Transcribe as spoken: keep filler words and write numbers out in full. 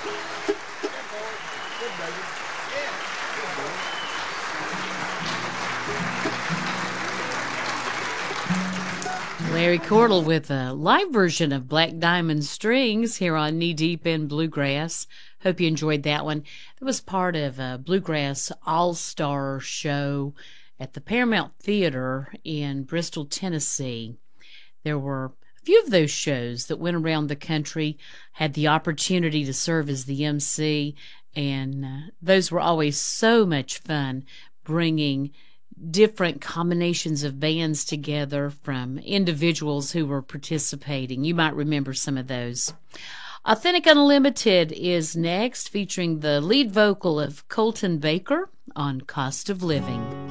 Larry Cordell with a live version of Black Diamond Strings here on Knee Deep in Bluegrass. Hope you enjoyed that one. It was part of a Bluegrass All-Star show at the Paramount Theater in Bristol, Tennessee. There were a few of those shows that went around the country, had the opportunity to serve as the M C, and uh, those were always so much fun, bringing different combinations of bands together from individuals who were participating. You might remember some of those. Authentic Unlimited is next, featuring the lead vocal of Colton Baker on Cost of Living.